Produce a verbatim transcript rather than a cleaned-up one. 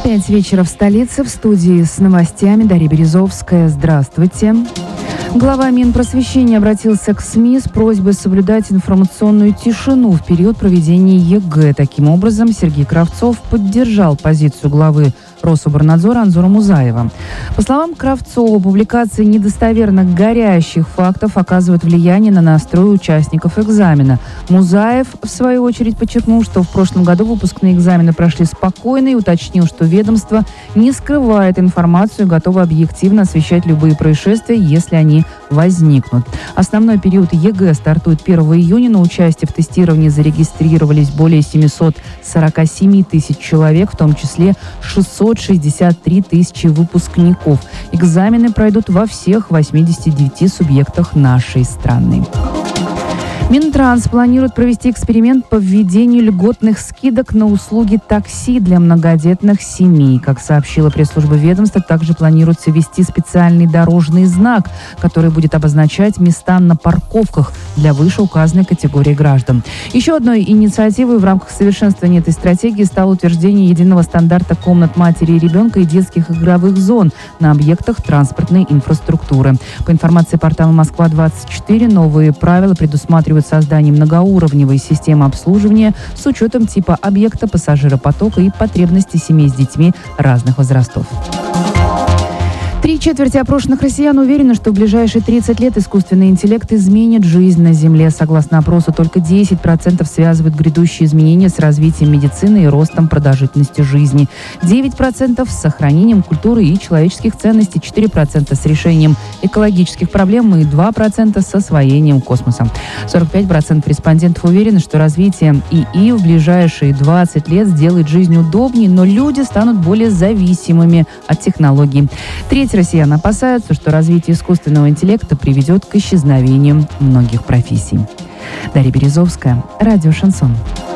Пять вечера в столице. В студии с новостями Дарья Березовская. Здравствуйте. Глава Минпросвещения обратился к СМИ с просьбой соблюдать информационную тишину в период проведения ЕГЭ. Таким образом, Сергей Кравцов поддержал позицию главы Рособорнадзора Анзора Музаева. По словам Кравцова, публикации недостоверных горящих фактов оказывают влияние на настрой участников экзамена. Музаев, в свою очередь, подчеркнул, что в прошлом году выпускные экзамены прошли спокойно и уточнил, что ведомство не скрывает информацию и готово объективно освещать любые происшествия, если они возникнут. Основной период ЕГЭ стартует первого июня. На участие в тестировании зарегистрировались более семьсот сорок семь тысяч человек, в том числе шестьсот шестьдесят три тысячи выпускников. Экзамены пройдут во всех восьмидесяти девяти субъектах нашей страны. Минтранс планирует провести эксперимент по введению льготных скидок на услуги такси для многодетных семей. Как сообщила пресс-служба ведомства, также планируется ввести специальный дорожный знак, который будет обозначать места на парковках для вышеуказанной категории граждан. Еще одной инициативой в рамках совершенствования этой стратегии стало утверждение единого стандарта комнат матери и ребенка и детских игровых зон на объектах транспортной инфраструктуры. По информации портала Москва двадцать четыре, новые правила предусматривают создание многоуровневой системы обслуживания с учетом типа объекта, пассажиропотока и потребностей семей с детьми разных возрастов. Три четверти опрошенных россиян уверены, что в ближайшие тридцать лет искусственный интеллект изменит жизнь на Земле. Согласно опросу, только десять процентов связывают грядущие изменения с развитием медицины и ростом продолжительности жизни. девять процентов с сохранением культуры и человеческих ценностей, четыре процента с решением экологических проблем и два процента с освоением космоса. сорок пять процентов респондентов уверены, что развитие ИИ в ближайшие двадцать лет сделает жизнь удобнее, но люди станут более зависимыми от технологий. Треть россиян опасаются, что развитие искусственного интеллекта приведет к исчезновению многих профессий. Дарья Березовская, радио «Шансон».